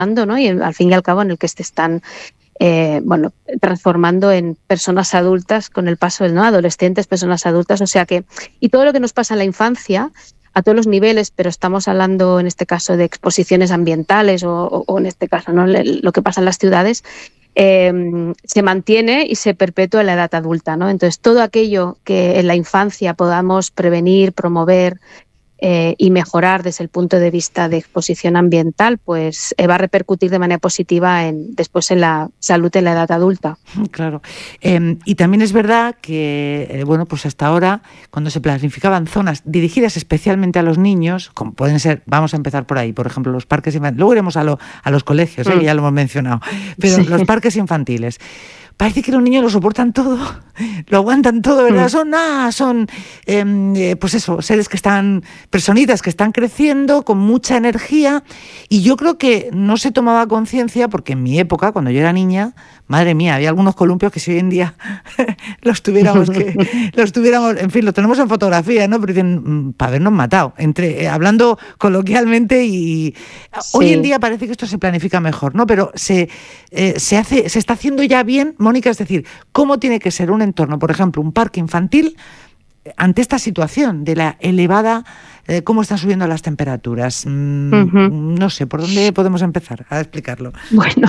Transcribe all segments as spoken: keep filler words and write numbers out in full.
¿no? Y al fin y al cabo en el que se están eh, bueno, transformando en personas adultas con el paso del, ¿no? Adolescentes, personas adultas, o sea que, y todo lo que nos pasa en la infancia, a todos los niveles, pero estamos hablando en este caso de exposiciones ambientales o, o, o en este caso, ¿no? Lo que pasa en las ciudades, eh, se mantiene y se perpetúa en la edad adulta, ¿no? Entonces, todo aquello que en la infancia podamos prevenir, promover, Eh, y mejorar desde el punto de vista de exposición ambiental, pues eh, va a repercutir de manera positiva en, después en la salud en la edad adulta. Claro. Eh, y también es verdad que, eh, bueno, pues hasta ahora, cuando se planificaban zonas dirigidas especialmente a los niños, como pueden ser, vamos a empezar por ahí, por ejemplo, los parques infantiles, luego iremos a, lo, a los colegios, ¿eh? mm. que ya lo hemos mencionado, pero sí. los parques infantiles. Parece que los niños lo soportan todo, lo aguantan todo, ¿verdad? Mm. Son, ah, son eh, pues eso, seres que están, personitas que están creciendo con mucha energía, y yo creo que no se tomaba conciencia, porque en mi época, cuando yo era niña, madre mía, había algunos columpios que si hoy en día los tuviéramos que, los tuviéramos, en fin, los tenemos en fotografía, ¿no? Pero dicen, para habernos matado, entre, eh, hablando coloquialmente, y sí. hoy en día parece que esto se planifica mejor, ¿no? Pero se, eh, se hace, se está haciendo ya bien, Mónica, es decir, ¿cómo tiene que ser un entorno, por ejemplo, un parque infantil, ante esta situación de la elevada, eh, cómo están subiendo las temperaturas? Mm, uh-huh. No sé, ¿por dónde podemos empezar a explicarlo? Bueno,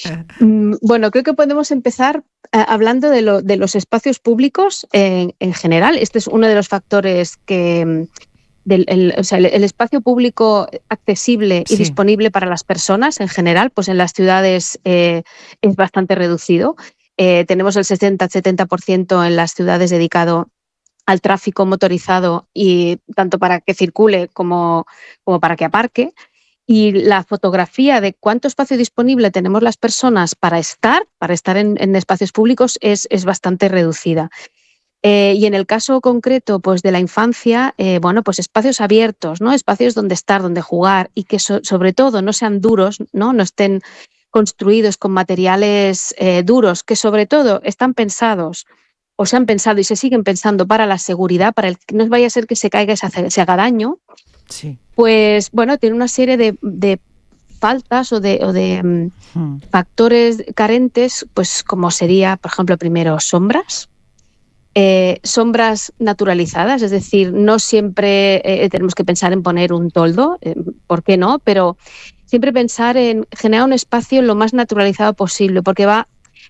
bueno creo que podemos empezar eh, hablando de, lo, de los espacios públicos en, en general. Este es uno de los factores que... Del, el, o sea, el, el espacio público accesible y sí. disponible para las personas en general, pues en las ciudades eh, es bastante reducido. Eh, tenemos el sesenta a setenta por ciento en las ciudades dedicado al tráfico motorizado, y tanto para que circule como, como para que aparque. Y la fotografía de cuánto espacio disponible tenemos las personas para estar, para estar en, en espacios públicos es, es bastante reducida. Eh, y en el caso concreto pues, de la infancia, eh, bueno, pues espacios abiertos, ¿no? Espacios donde estar, donde jugar, y que so- sobre todo no sean duros, ¿no? No estén construidos con materiales eh, duros, que sobre todo están pensados o se han pensado y se siguen pensando para la seguridad, para el que no vaya a ser que se caiga y se, hace, se haga daño. Sí. Pues bueno, tiene una serie de, de faltas o de, o de hmm. factores carentes, pues como sería, por ejemplo, primero sombras. Eh, sombras naturalizadas, es decir, no siempre eh, tenemos que pensar en poner un toldo, eh, ¿por qué no? Pero siempre pensar en generar un espacio lo más naturalizado posible, porque va,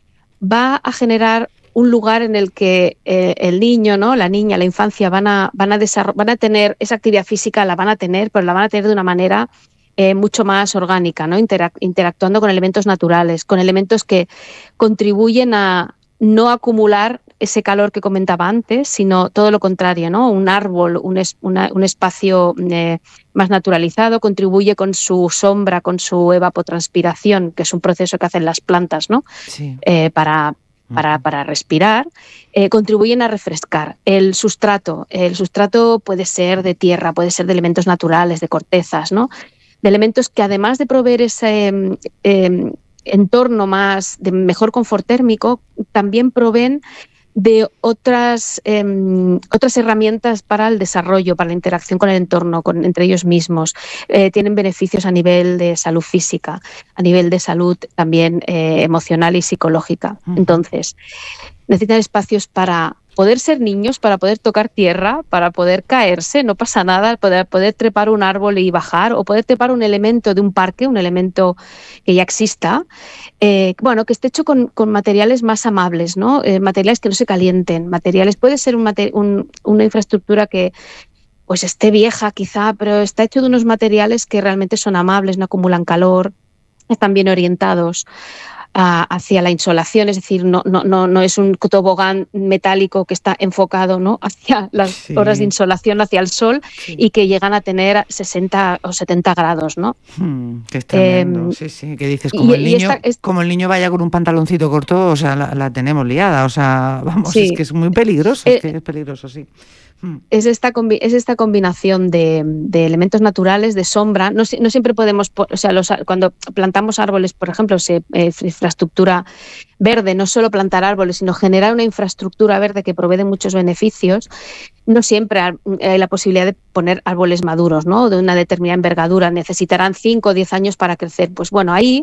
va a generar un lugar en el que eh, el niño, ¿no? La niña, la infancia van a, van, a desarroll- van a tener esa actividad física, la van a tener, pero la van a tener de una manera eh, mucho más orgánica, ¿no? Interac- interactuando con elementos naturales, con elementos que contribuyen a no acumular ese calor que comentaba antes, sino todo lo contrario, ¿no? Un árbol, un, es, una, un espacio eh, más naturalizado, contribuye con su sombra, con su evapotranspiración, que es un proceso que hacen las plantas, ¿no? Sí. Eh, para, para, para respirar, eh, contribuyen a refrescar. El sustrato, el sustrato puede ser de tierra, puede ser de elementos naturales, de cortezas, ¿no? De elementos que además de proveer ese... Eh, entorno más de mejor confort térmico, también proveen de otras, eh, otras herramientas para el desarrollo, para la interacción con el entorno, con, entre ellos mismos. Eh, tienen beneficios a nivel de salud física, a nivel de salud también eh, emocional y psicológica. Uh-huh. Entonces, necesitan espacios para poder ser niños, para poder tocar tierra, para poder caerse, no pasa nada, poder, poder trepar un árbol y bajar, o poder trepar un elemento de un parque, un elemento que ya exista, eh, bueno, que esté hecho con, con materiales más amables, ¿no? Eh, materiales que no se calienten, materiales, puede ser un mater- un, una infraestructura que pues esté vieja quizá, pero está hecho de unos materiales que realmente son amables, no acumulan calor, están bien orientados hacia la insolación, es decir, no, no, no, no es un tobogán metálico que está enfocado, ¿no? Hacia las sí. horas de insolación, hacia el sol, sí. y que llegan a tener sesenta o setenta grados, ¿no? Hmm, que es tremendo, eh, sí, sí, que dices, como, y, el niño, esta, esta... como el niño vaya con un pantaloncito corto, o sea, la, la tenemos liada, o sea, vamos, sí. es que es muy peligroso, eh, es que es peligroso, sí. es esta, combi es esta combinación de, de elementos naturales, de sombra. No, no siempre podemos, o sea, los, cuando plantamos árboles, por ejemplo, se, eh, infraestructura verde, no solo plantar árboles, sino generar una infraestructura verde que provee de muchos beneficios. No siempre hay la posibilidad de poner árboles maduros, ¿no? De una determinada envergadura, necesitarán cinco o diez años para crecer. Pues bueno, ahí